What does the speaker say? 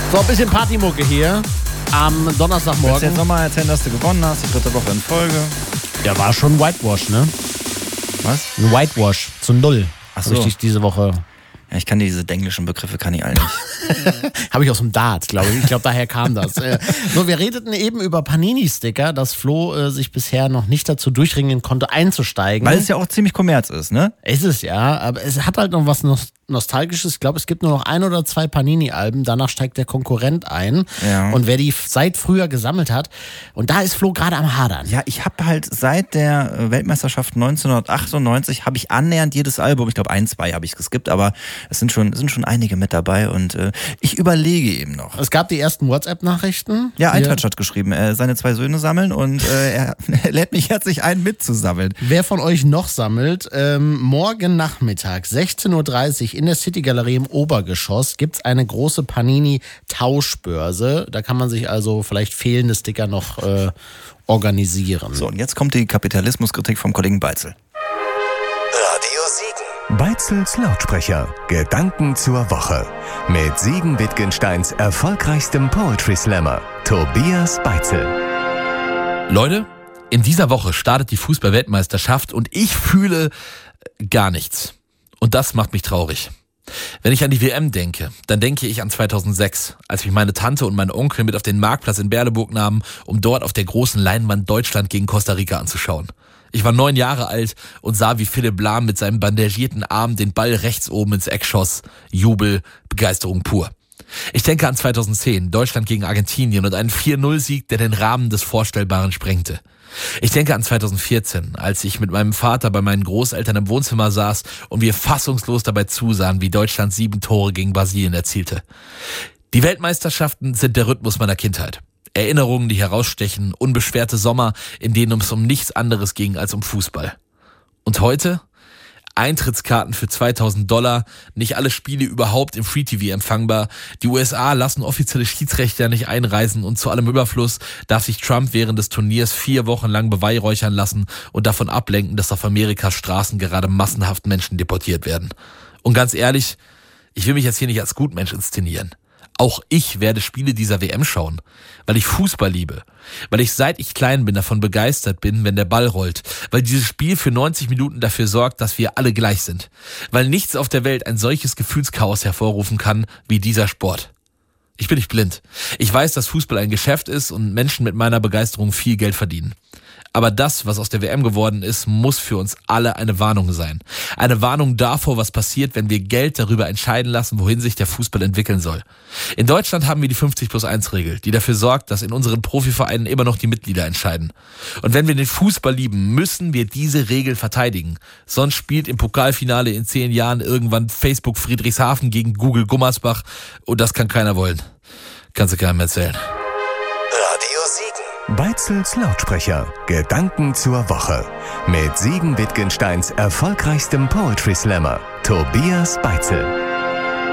So, ein bisschen Partymucke hier am Donnerstagmorgen. Der Sommer erzählen, dass du gewonnen hast, die 3. Woche in Folge. Ja, war schon ein Whitewash, ne? Was? Ein Whitewash zu 0. Ach so. Richtig diese Woche. Ja, ich kann diese englischen Begriffe, kann ich alle nicht. Habe ich aus dem Dart, glaube ich. Ich glaube, daher kam das. So, wir redeten eben über Panini-Sticker, dass Flo sich bisher noch nicht dazu durchringen konnte, einzusteigen. Weil es ja auch ziemlich Kommerz ist, ne? Es ist ja, aber es hat halt noch was Nostalgisches. Ich glaube, es gibt nur noch 1 oder 2 Panini-Alben. Danach steigt der Konkurrent ein. Ja. Und wer die seit früher gesammelt hat, und da ist Flo gerade am Hadern. Ja, ich habe halt seit der Weltmeisterschaft 1998 habe ich annähernd jedes Album, ich glaube 1, 2 habe ich geskippt, aber es sind schon einige mit dabei und ich überlege eben noch. Es gab die ersten WhatsApp-Nachrichten. Ja, Eintracht hat geschrieben, seine 2 Söhne sammeln und er lädt mich herzlich ein, mitzusammeln. Wer von euch noch sammelt, morgen Nachmittag 16:30 Uhr in der City-Galerie im Obergeschoss gibt es eine große Panini-Tauschbörse. Da kann man sich also vielleicht fehlende Sticker noch organisieren. So, und jetzt kommt die Kapitalismuskritik vom Kollegen Beitzel. Radio Siegen. Beitzels Lautsprecher. Gedanken zur Woche. Mit Siegen Wittgensteins erfolgreichstem Poetry Slammer, Tobias Beitzel. Leute, in dieser Woche startet die Fußball-Weltmeisterschaft und ich fühle gar nichts. Und das macht mich traurig. Wenn ich an die WM denke, dann denke ich an 2006, als mich meine Tante und mein Onkel mit auf den Marktplatz in Berleburg nahmen, um dort auf der großen Leinwand Deutschland gegen Costa Rica anzuschauen. Ich war 9 Jahre alt und sah, wie Philipp Lahm mit seinem bandagierten Arm den Ball rechts oben ins Eck schoss. Jubel, Begeisterung pur. Ich denke an 2010, Deutschland gegen Argentinien und einen 4-0-Sieg, der den Rahmen des Vorstellbaren sprengte. Ich denke an 2014, als ich mit meinem Vater bei meinen Großeltern im Wohnzimmer saß und wir fassungslos dabei zusahen, wie Deutschland 7 Tore gegen Brasilien erzielte. Die Weltmeisterschaften sind der Rhythmus meiner Kindheit. Erinnerungen, die herausstechen, unbeschwerte Sommer, in denen es um nichts anderes ging als um Fußball. Und heute? Eintrittskarten für $2.000, nicht alle Spiele überhaupt im Free-TV empfangbar. Die USA lassen offizielle Schiedsrichter nicht einreisen und zu allem Überfluss darf sich Trump während des Turniers 4 Wochen lang beweihräuchern lassen und davon ablenken, dass auf Amerikas Straßen gerade massenhaft Menschen deportiert werden. Und ganz ehrlich, ich will mich jetzt hier nicht als Gutmensch inszenieren. Auch ich werde Spiele dieser WM schauen, weil ich Fußball liebe, weil ich seit ich klein bin davon begeistert bin, wenn der Ball rollt, weil dieses Spiel für 90 Minuten dafür sorgt, dass wir alle gleich sind, weil nichts auf der Welt ein solches Gefühlschaos hervorrufen kann wie dieser Sport. Ich bin nicht blind. Ich weiß, dass Fußball ein Geschäft ist und Menschen mit meiner Begeisterung viel Geld verdienen. Aber das, was aus der WM geworden ist, muss für uns alle eine Warnung sein. Eine Warnung davor, was passiert, wenn wir Geld darüber entscheiden lassen, wohin sich der Fußball entwickeln soll. In Deutschland haben wir die 50+1-Regel, die dafür sorgt, dass in unseren Profivereinen immer noch die Mitglieder entscheiden. Und wenn wir den Fußball lieben, müssen wir diese Regel verteidigen. Sonst spielt im Pokalfinale in 10 Jahren irgendwann Facebook Friedrichshafen gegen Google Gummersbach und das kann keiner wollen. Kannst du keinem erzählen. Radio Siegen. Beitzels Lautsprecher. Gedanken zur Woche. Mit Siegen Wittgensteins erfolgreichstem Poetry Slammer, Tobias Beitzel.